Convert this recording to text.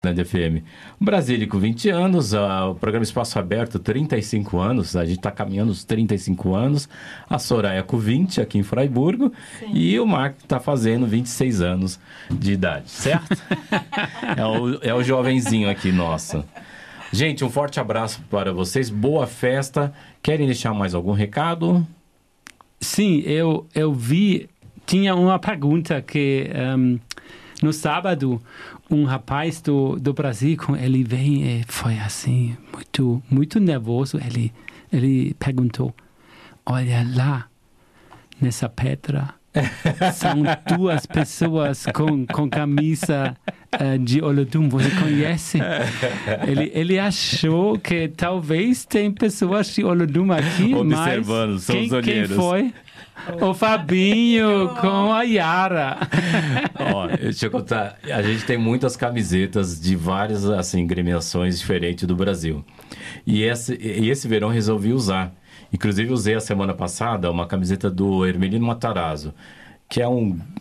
Na DFM. Brasílico, 20 anos, o programa Espaço Aberto, 35 anos, a gente está caminhando os 35 anos, a Soraya com 20 aqui em Fraiburgo, sim, e o Marco está fazendo 26 anos de idade, certo? é o jovenzinho aqui nosso. Gente, um forte abraço para vocês, boa festa. Querem deixar mais algum recado? Sim, eu vi, tinha uma pergunta que... no sábado, um rapaz do Brasil, ele vem e foi assim, muito nervoso. Ele perguntou, olha lá, nessa pedra, são duas pessoas com camisa de Olodum, você conhece? Ele achou que talvez tem pessoas de Olodum aqui, observando, mas são os quem foi? O Fabinho com a Yara. Ó, deixa eu contar. A gente tem muitas camisetas de várias assim, gremiações diferentes do Brasil. E esse verão resolvi usar. Inclusive usei a semana passada uma camiseta do Hermelino Matarazzo, que é um